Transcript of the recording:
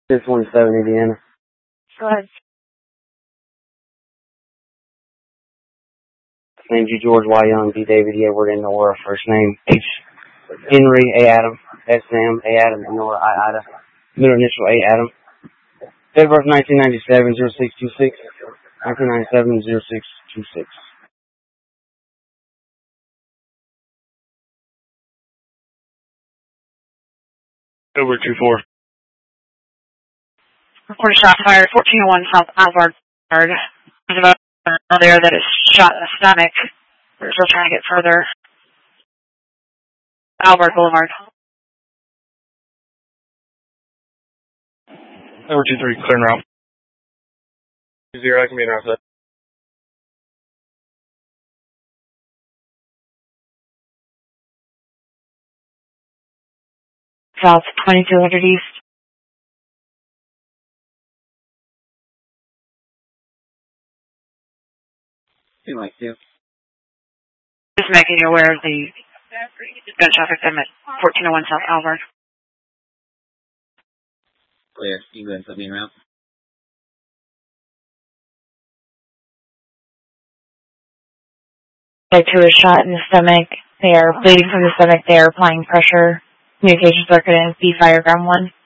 617, Indiana. Go ahead. Name G. George, Y. Young, D. David, E. Edward, N. Nora. First name H. Henry, A. Adam, S. Sam, A. Adam, N. Nora, I. Ida. Middle initial, A. Adam. Date of birth 1997, 0626. 1997, 0626. Over 2-4. Report a shot fired, 1401 South Alvard. There's about there that is shot in the stomach. We're still trying to get further. Alvard Boulevard. Over 2-3, clearing route. 0, I can be in route set. South 2200 East. Like you. Just making you aware of the gunshot victim at 1401 South Alvard. Clear. You go ahead and put me in route. Type 2 is shot in the stomach. They are bleeding from the stomach. They are applying pressure. Communication circuit in B Fireground 1.